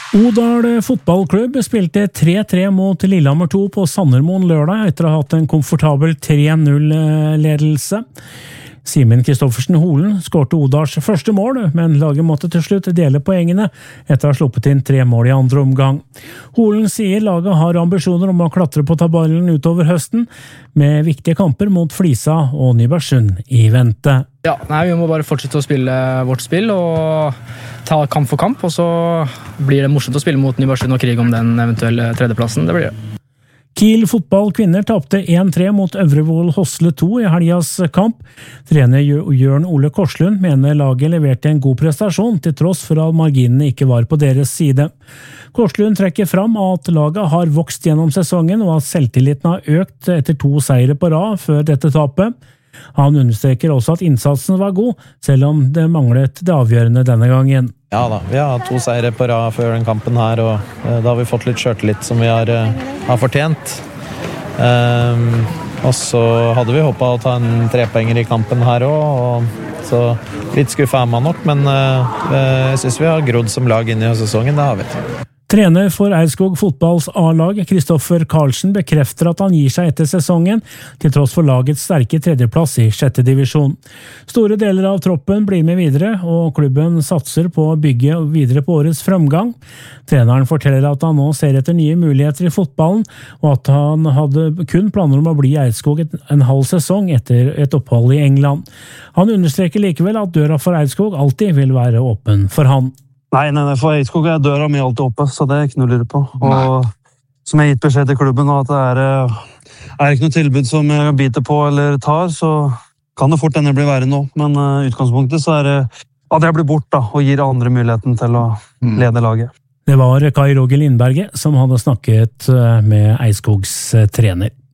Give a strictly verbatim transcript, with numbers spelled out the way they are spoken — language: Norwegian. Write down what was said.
Odal fotballklubb spilte tre tre mot Lillehammer to på Sandermoen lørdag etter å ha hatt en komfortabel tre null-ledelse. Simen Kristoffersen Holen skårte Odals første mål, men laget måtte til slutt dele poengene etter å ha sluppet inn tre mål i andre omgang. Holen sier laget har ambisjoner om å klatre på tabellen utover høsten, med viktige kamper mot Flisa og Nybergsund i vente. Ja, nei, vi må bare fortsette å spille vårt spill og ta kamp for kamp, og så blir det morsomt å spille mot Nybergsund og krig om den eventuelle tredjeplassen. Det blir det. Kiel fotball kvinner tapte en tre mot Øvrevoll Hosle to i helgas kamp. Trener Jørn Ole Korslund mener laget leverte en god prestasjon til tross for at marginene ikke var på deres side. Korslund trekker fram at laget har vokst gjennom sesongen og at selvtilliten har økt etter to seire på rad før dette tapet. Han understreker også at innsatsen var god, selv om det manglet det avgjørende denne gangen. Ja da, vi har to seire på rad før den kampen her, og da har vi fått litt selvtillit som vi har, har fortjent. Um, og så hadde vi håpet å ta en trepoenger i kampen her også, og så litt skuffet er man nok, men uh, jeg synes vi har grodd som lag inn i sesongen, det har vi. Trener for Eidskog fotballs A-lag, Kristoffer Karlsen, bekrefter at han gir seg etter sesongen, til tross for lagets sterke tredjeplass i sjette divisjon. Store deler av troppen blir med videre, og klubben satser på å bygge videre på årets fremgang. Treneren forteller at han nå ser etter nye muligheter i fotballen, og at han hadde kun planer om å bli i Eidskog en halv sesong etter et opphold i England. Han understreker likevel at døra for Eidskog alltid vil være åpen for han. Nei, nei, nei, for Eidskog er døra mi alltid oppe, så det er ikke noe å lure på. Og nei. Som jeg har gitt beskjed til klubben, at det er, er ikke noe tilbud som jeg biter på eller tar, så kan det fort denne bli verre nå. Men uh, utgangspunktet så er det at jeg blir bort da, og gir andre muligheten til å lede laget. Det var Kai Roger Lindberget som hadde snakket med Eidskogs trener.